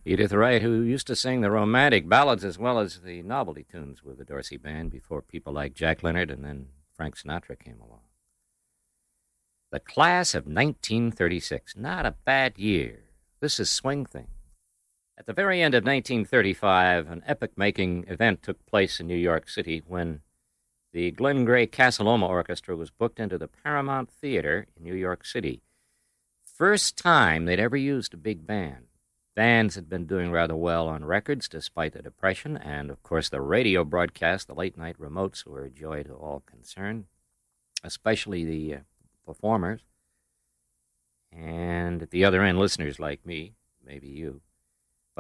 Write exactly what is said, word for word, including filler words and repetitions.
Edith Wright, who used to sing the romantic ballads as well as the novelty tunes with the Dorsey Band before people like Jack Leonard and then Frank Sinatra came along. The class of nineteen thirty-six, not a bad year. This is Swing Thing. At the very end of nineteen thirty-five, an epoch-making event took place in New York City when the Glenn Gray Casa Loma Orchestra was booked into the Paramount Theater in New York City. First time they'd ever used a big band. Bands had been doing rather well on records despite the Depression, and of course the radio broadcast, the late-night remotes, were a joy to all concerned, especially the uh, performers, and at the other end, listeners like me, maybe you.